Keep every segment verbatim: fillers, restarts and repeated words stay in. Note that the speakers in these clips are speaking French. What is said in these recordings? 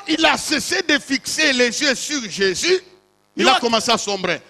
il a cessé de fixer les yeux sur Jésus, il a commencé à sombrer.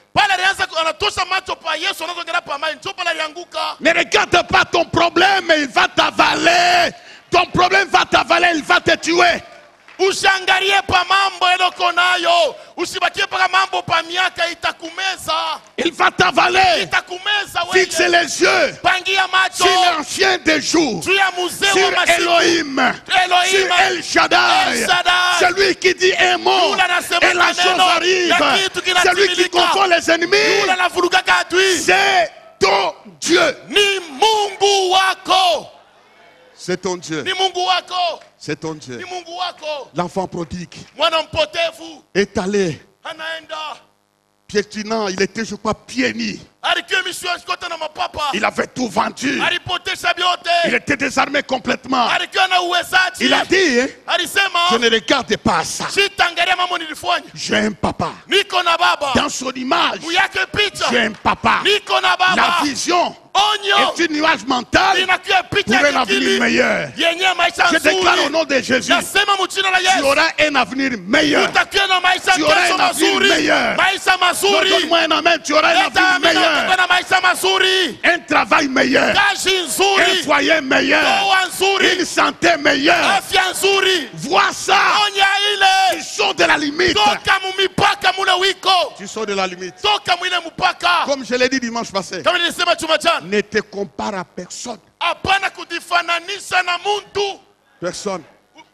Ne regarde pas ton problème, il va t'avaler. Ton problème va t'avaler, il va te tuer. Ushangalie pa mambo eloko nayo, usibakie pa mambo pa miaka itakumeza. Il va t'avaler. Itakumeza wewe. Fixe les yeux. Pangia macho. Sur l'ancien des jours. Sur Sur Elohim. Sur El Shaddai. Celui qui dit un mot et la chose arrive. Celui qui confond les ennemis. C'est ton Dieu. Ni Mungu wako. C'est ton Dieu. Ni Mungu wako. C'est ton Dieu. Ni Mungu wako. L'enfant prodigue Mwana mpotevu est allé anaenda piétinant, il était je crois pieds nus. Il avait tout vendu. Il était désarmé complètement. Il a dit, je ne regarde pas ça. J'ai un papa. Dans son image, j'ai un papa. La vision est une nuage mental pour un avenir meilleur. Je déclare au nom de Jésus, tu auras un avenir meilleur. Tu auras un avenir meilleur. Donne-moi un amen, tu auras un avenir meilleur. Un travail meilleur. Un foyer meilleur. Une santé meilleure. Vois ça. Tu sors de la limite. Tu sors de la limite. Comme je l'ai dit dimanche passé, ne te compare à personne. Personne.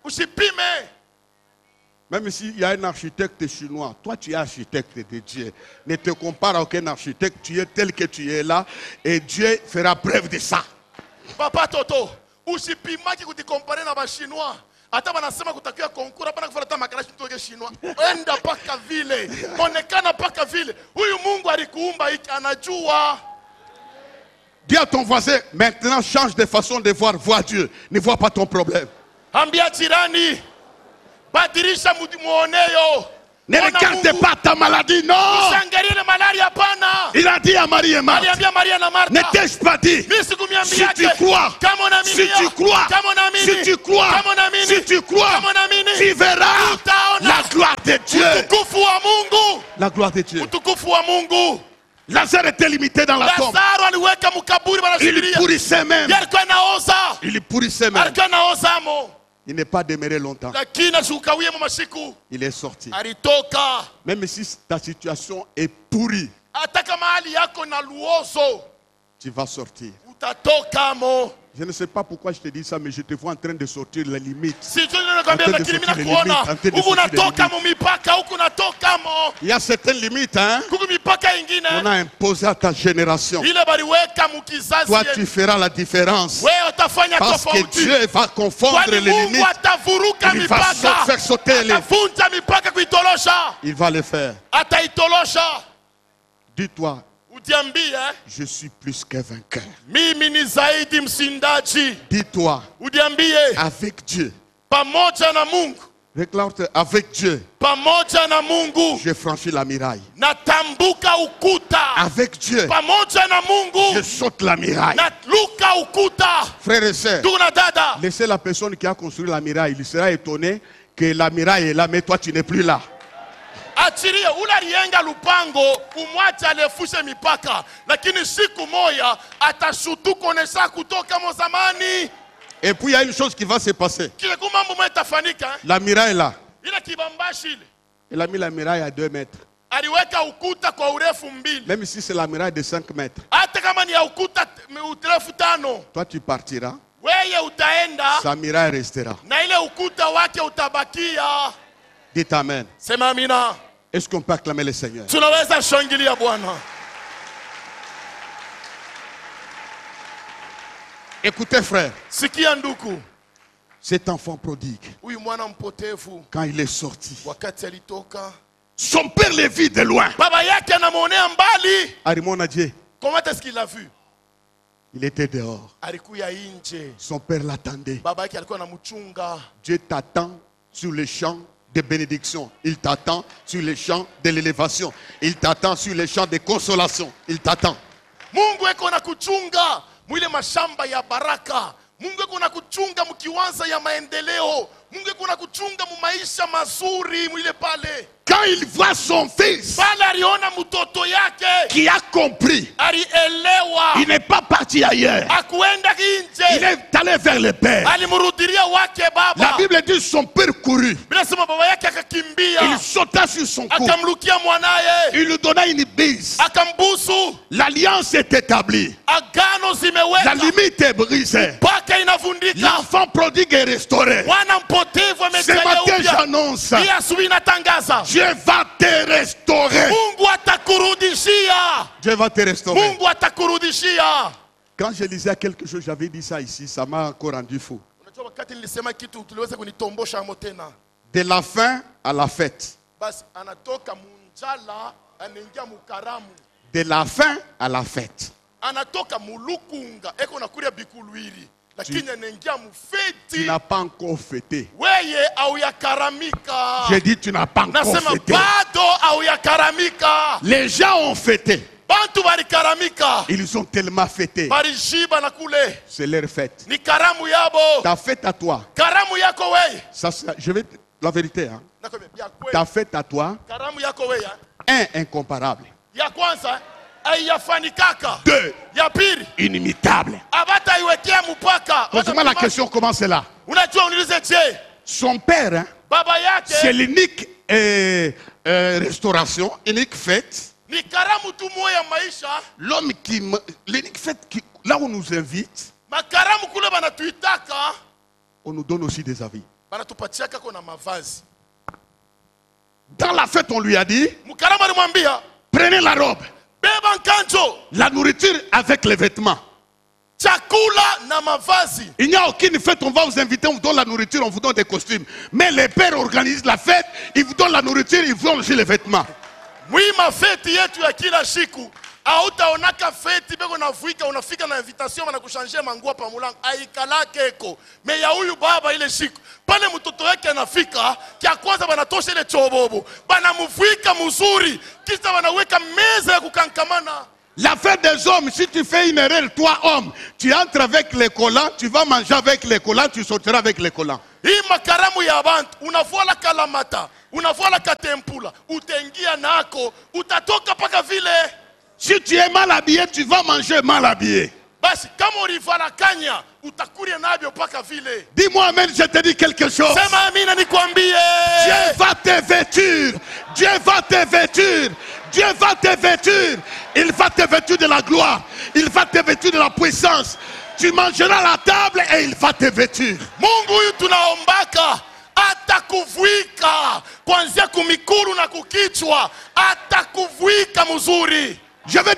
Même s'il y a un architecte chinois, toi tu es architecte de Dieu. Ne te compare à aucun architecte, tu es tel que tu es là et Dieu fera preuve de ça. Papa Toto, usipimaki kutikompare na ba chinois. Hata wanasema kutakiwa konkura hapana kufuata makarashi mtoke chinois. Enda paka vile. Onekana paka vile. Huyu Mungu alikuumba hiki anajua. Dis à ton voisin, maintenant change de façon de voir, vois Dieu. Ne vois pas ton problème. Ambia jirani. Badirisha muoneyo. Ne regarde pas ta maladie, non. Il a dit à Marie et Marthe, ne t'ai-je pas dit, si tu crois, si tu crois, si tu crois, si tu crois, tu verras la gloire de Dieu. La gloire de Dieu. Lazare était limité dans la tombe. Il pourrissait même. Il pourrissait même. Il n'est pas demeuré longtemps. Il est sorti. Même si ta situation est pourrie, tu vas sortir. Je ne sais pas pourquoi je te dis ça, mais je te vois en train de sortir les limites. Il y a certaines limites, hein, qu'on a imposées à ta génération. Toi, tu feras la différence. Parce que Dieu va confondre les limites. Il va faire sauter les... Il va le faire. Dis-toi, je suis plus qu'un vainqueur. Dis-toi, avec Dieu. Réclame-toi, avec Dieu. J'ai franchi la muraille. Avec Dieu, je saute la muraille. Frères et sœurs, laissez la personne qui a construit la muraille. Il sera étonné que la muraille est là, mais toi tu n'es plus là. Achiria ula rienga lupango umwacha alefushe mipaka lakini siku moja atashutuko nesa kutoka mozamani. Et puis il y a une chose qui va se passer. La muraille est là. Il a mis la muraille à deux mètres. Même si c'est la muraille de cinq mètres. Toi tu partiras. Sa muraille restera. Dites amen. Est-ce qu'on peut acclamer le Seigneur? Écoutez frère, cet enfant prodigue, quand il est sorti, son père le vit de loin. Arimona Dieu. Comment est-ce qu'il l'a vu? Il était dehors. Son père l'attendait. Dieu t'attend sur le champ de bénédiction. Il t'attend sur les champs de l'élévation. Il t'attend sur les champs de consolation. Il t'attend. Mungu eko na kuchunga mwile mashamba ya baraka. Mungu eko na kuchunga mkiwanza ya maendeleo. Mungu kuna kuchunga mu maisha mazuri mwile pale. Quand il voit son fils qui a compris, il n'est pas parti ailleurs. Il est allé vers le Père. La Bible dit son père courut. Il sauta sur son cou. Il lui donna une bise. L'alliance est établie. La limite est brisée. L'enfant prodigue est restauré. Ce matin j'annonce, Dieu va te restaurer. Dieu va te restaurer. Quand je lisais quelque chose, j'avais dit ça ici, ça m'a encore rendu fou. De la faim à la fête. De la faim à la fête. Tu, tu n'as pas encore fêté. J'ai dit tu n'as pas encore fêté. Les gens ont fêté. Ils ont tellement fêté. C'est leur fête. Ta fête à toi. Ça, je vais la vérité. Hein. Ta fête à toi. Un, incomparable. Deux, inimitable. Pose-moi la question, comment c'est là? Son père, hein, c'est l'unique euh, euh, restauration, unique fête. L'homme qui, l'unique fête qui, là où on nous invite, on nous donne aussi des avis. Dans la fête, on lui a dit, prenez la robe. La nourriture avec les vêtements. Il n'y a aucune fête, on va vous inviter, on vous donne la nourriture, on vous donne des costumes. Mais les pères organisent la fête, ils vous donnent la nourriture, ils vous donnent aussi les vêtements. Oui, ma fête yetu ya kila siku. Hautaonaka feti beko unavuika unafika na invitation wanakushangea manguo pa mulango aikalake eko me ya huyu baba ile siku pale mtoto wake anafika kia kwanza banatosha ile chobobo banamuvuika mzuri kisha wanaweka meza ya kukankamana. La fête des hommes, si tu fais une erreur, toi homme, tu entres avec les collants, tu vas manger avec les collants, tu sortiras avec les collants. Hii makaramu ya bantu unavuala kalamata, unavuala katempula, utengia nako, utatoka paka vile. Si tu es mal habillé, tu vas manger mal habillé. Basi kama ulivala kanya, utakuria nabyo paka vile. Dis-moi amen, je te dis quelque chose. Sema amina nikwambie. Dieu va te vêtir. Dieu va te vêtir. Dieu va te vêtir. Il va te vêtir de la gloire. Il va te vêtir de la puissance. Tu mangeras à la table et il va te vêtir. Mungu huyu tunaombaka atakuvuika kuanzia kumikuru na kukichwa, atakuvuika mzuri. Je vais